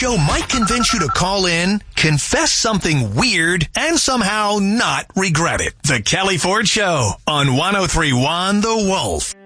show might convince you to call in, confess something weird, and somehow not regret it. The Kelly Ford Show on 103.1 The Wolf.